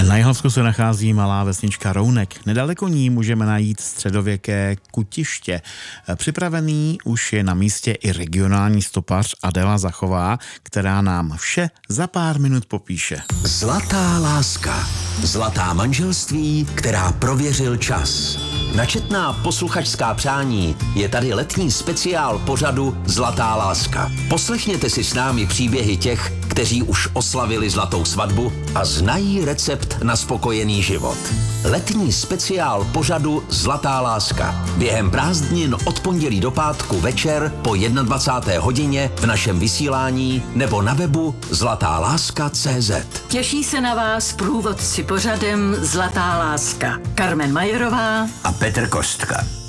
Na Jihlavsku se nachází malá vesnička Rounek. Nedaleko ní můžeme najít středověké kutiště. Připravený už je na místě i regionální stopař Adela Zachová, která nám vše za pár minut popíše. Zlatá láska. Zlatá manželství, která prověřil čas. Na četná posluchačská přání je tady letní speciál pořadu Zlatá láska. Poslechněte si s námi příběhy těch, kteří už oslavili zlatou svatbu a znají recept na spokojený život. Letní speciál pořadu Zlatá láska. Během prázdnin od pondělí do pátku večer po 21. hodině v našem vysílání nebo na webu zlatáláska.cz. Těší se na vás průvodci pořadem Zlatá láska. Carmen Majerová a Petr Kostka.